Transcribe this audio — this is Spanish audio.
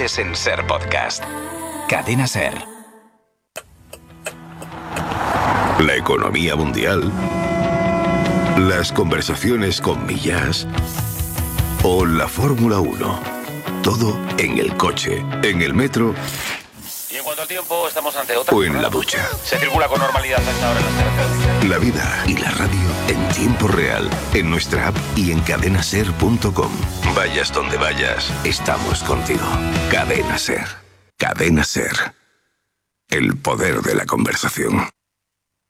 escuches en Ser Podcast. Cadena Ser. La economía mundial, las conversaciones con Millás o la Fórmula 1. Todo en el coche, en el metro. Y en cuanto al tiempo, estamos ante otra. O en la ducha. Se circula con normalidad a esta hora en las carreteras. La vida y la radio en tiempo real, en nuestra app y en cadenaser.com. Vayas donde vayas, estamos contigo. Cadena Ser. Cadena Ser. El poder de la conversación.